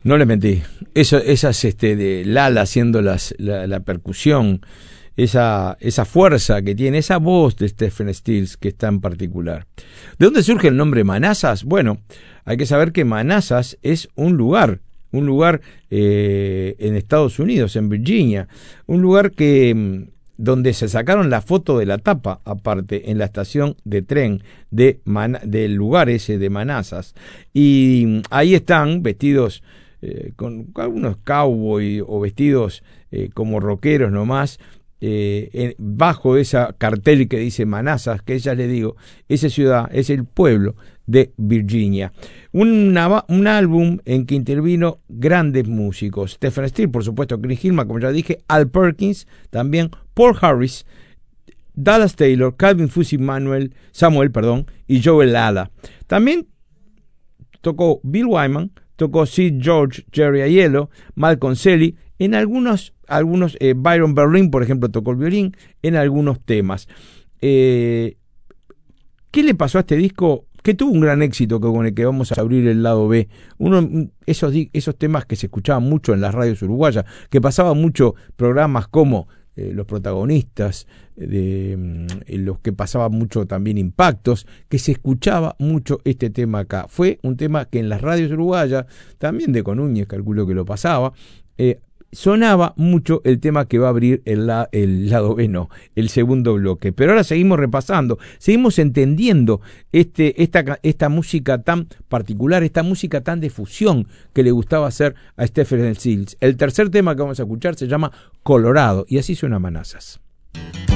No les mentí. Esas de Lala haciendo la percusión, esa fuerza que tiene, esa voz de Stephen Stills que es tan particular. ¿De dónde surge el nombre Manassas? Bueno, hay que saber que Manassas es un lugar en Estados Unidos, en Virginia, un lugar que donde se sacaron la foto de la tapa, aparte, en la estación de tren del lugar ese de Manassas, y ahí están vestidos con algunos cowboy o vestidos como rockeros nomás, bajo esa cartel que dice Manassas, que ya les digo, esa ciudad es el pueblo de Virginia. Un álbum en que intervino grandes músicos: Stephen Stills, por supuesto, Chris Hillman, como ya dije, Al Perkins, también Paul Harris, Dallas Taylor, Calvin Fuzzy Samuel, y Joel Lala. También tocó Bill Wyman, tocó Sid George, Jerry Aiello, Malcolm Selly, en algunos Byron Berlin, por ejemplo, tocó el violín en algunos temas. ¿Qué le pasó a este disco? Que tuvo un gran éxito, con el que vamos a abrir el lado B. Esos temas que se escuchaban mucho en las radios uruguayas, que pasaban mucho programas como Los Protagonistas, los que pasaban mucho también Impactos, que se escuchaba mucho este tema acá. Fue un tema que en las radios uruguayas, también de Conúñez, calculo que lo pasaba, sonaba mucho el tema que va a abrir el lado B, el segundo bloque. Pero ahora seguimos repasando, seguimos entendiendo esta música tan particular, esta música tan de fusión que le gustaba hacer a Stephen Stills. El tercer tema que vamos a escuchar se llama Colorado, y así suena Manassas.